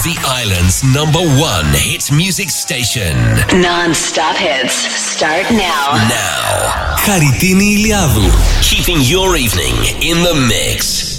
The island's #1 hit music station. Non-stop hits start now. Χαριτίνη Ηλιάδου. Keeping your evening in the mix.